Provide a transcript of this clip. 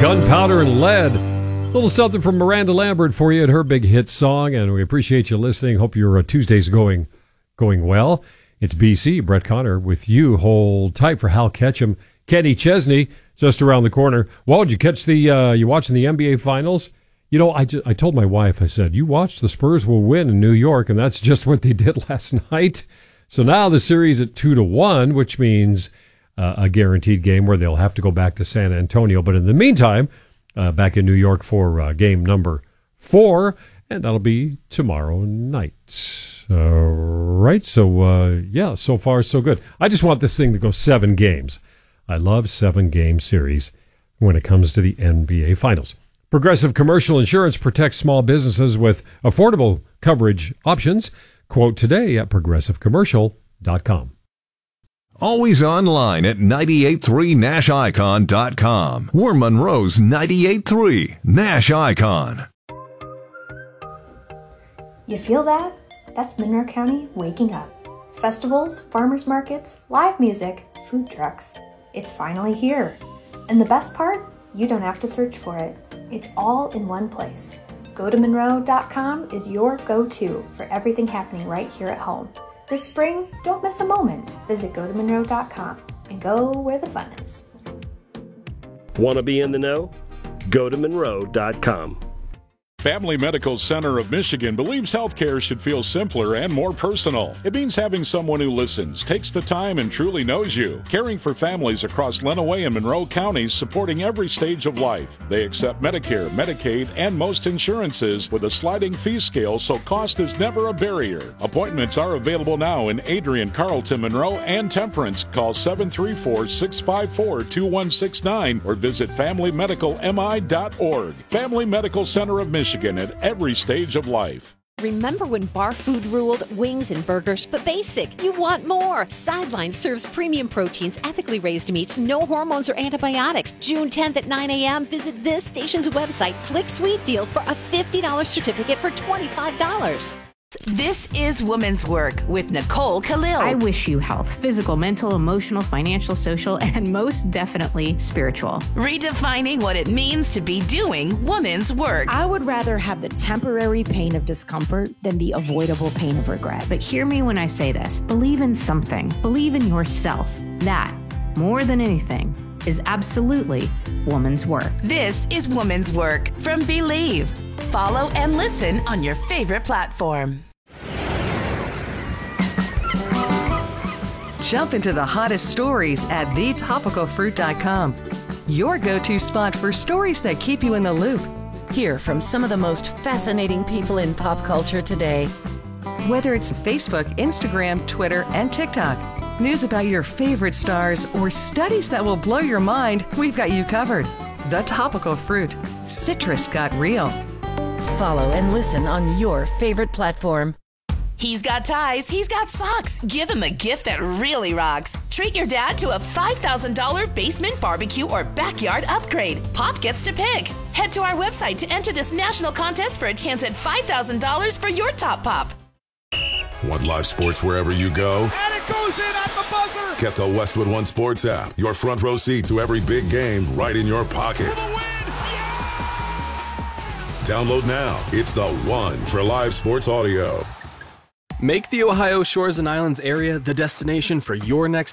Gunpowder and Lead. A little something from Miranda Lambert for you and her big hit song, and we appreciate you listening. Hope your Tuesday's going well. It's BC, Brett Connor with you. Hold tight for Hal Ketchum. Kenny Chesney just around the corner. Well, did you catch you watching the NBA Finals? You know, I told my wife, I said, you watch, the Spurs will win in New York, and that's just what they did last night. So now the series at 2-1, which means a guaranteed game where they'll have to go back to San Antonio. But in the meantime, back in New York for game number 4, and that'll be tomorrow night. Right, so yeah, so far so good. I just want this thing to go 7 games. I love 7-game series when it comes to the NBA Finals. Progressive Commercial Insurance protects small businesses with affordable coverage options. Quote today at progressivecommercial.com. Always online at 983nashicon.com. We're Monroe's 98.3 Nash Icon. You feel that? That's Monroe County waking up. Festivals, farmers markets, live music, food trucks. It's finally here. And the best part? You don't have to search for it. It's all in one place. GoToMonroe.com is your go-to for everything happening right here at home. This spring, don't miss a moment. Visit GoToMonroe.com and go where the fun is. Want to be in the know? GoToMonroe.com. Family Medical Center of Michigan believes healthcare should feel simpler and more personal. It means having someone who listens, takes the time, and truly knows you. Caring for families across Lenawee and Monroe counties, supporting every stage of life. They accept Medicare, Medicaid, and most insurances with a sliding fee scale, so cost is never a barrier. Appointments are available now in Adrian, Carlton, Monroe, and Temperance. Call 734-654-2169 or visit FamilyMedicalMI.org. Family Medical Center of Michigan. At every stage of life. Remember when bar food ruled? Wings and burgers, but basic. You want more. Sideline serves premium proteins, ethically raised meats, no hormones or antibiotics. June 10th at 9 a.m., visit this station's website. Click Sweet Deals for a $50 certificate for $25. This is Woman's Work with Nicole Khalil. I wish you health, physical, mental, emotional, financial, social, and most definitely spiritual. Redefining what it means to be doing woman's work. I would rather have the temporary pain of discomfort than the avoidable pain of regret. But hear me when I say this. Believe in something. Believe in yourself. That, more than anything, is absolutely woman's work. This is Woman's Work from Believe. Follow and listen on your favorite platform. Jump into the hottest stories at thetopicalfruit.com. Your go-to spot for stories that keep you in the loop. Hear from some of the most fascinating people in pop culture today. Whether it's Facebook, Instagram, Twitter, and TikTok, news about your favorite stars, or studies that will blow your mind, we've got you covered. The Topical Fruit. Citrus got real. Follow and listen on your favorite platform. He's got ties, he's got socks. Give him a gift that really rocks. Treat your dad to a $5,000 basement barbecue or backyard upgrade. Pop gets to pick. Head to our website to enter this national contest for a chance at $5,000 for your top pop. Want live sports wherever you go? And it goes in at the buzzer! Get the Westwood One Sports app. Your front row seat to every big game right in your pocket. For the win! Yeah! Download now. It's the one for live sports audio. Make the Ohio Shores and Islands area the destination for your next